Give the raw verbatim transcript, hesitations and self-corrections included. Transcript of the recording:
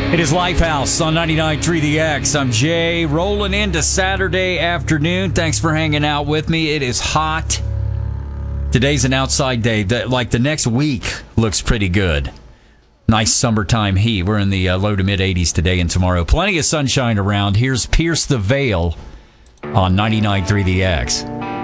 It is Lifehouse on ninety-nine point three The X. I'm Jay, rolling into Saturday afternoon. Thanks for hanging out with me. It is hot. Today's an outside day. Like the next week looks pretty good. Nice summertime heat. We're in the uh, low to mid eighties today and tomorrow. Plenty of sunshine around. Here's Pierce the Veil on ninety-nine point three The X.